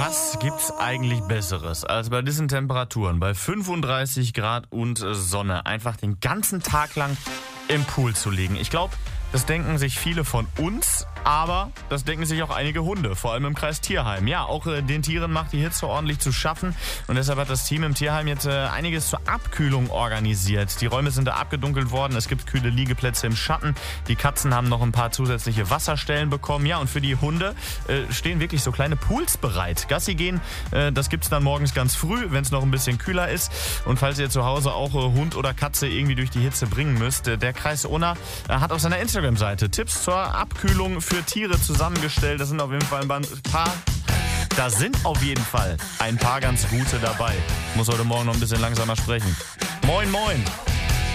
Was gibt's eigentlich Besseres, als bei diesen Temperaturen, bei 35 Grad und Sonne, einfach den ganzen Tag lang im Pool zu liegen? Ich glaube, das denken sich viele von uns, aber das denken sich auch einige Hunde, vor allem im Kreis Tierheim. Ja, auch den Tieren macht die Hitze ordentlich zu schaffen und deshalb hat das Team im Tierheim jetzt einiges zur Abkühlung organisiert. Die Räume sind da abgedunkelt worden, es gibt kühle Liegeplätze im Schatten, die Katzen haben noch ein paar zusätzliche Wasserstellen bekommen. Ja, und für die Hunde stehen wirklich so kleine Pools bereit. Gassi gehen, das gibt's dann morgens ganz früh, wenn es noch ein bisschen kühler ist. Und falls ihr zu Hause auch Hund oder Katze irgendwie durch die Hitze bringen müsst, der Kreis Unna hat auf seiner Instagram-Seite Tipps zur Abkühlung für Tiere zusammengestellt. Das sind auf jeden Fall ein paar ganz gute dabei. Ich muss heute Morgen noch ein bisschen langsamer sprechen. Moin, moin!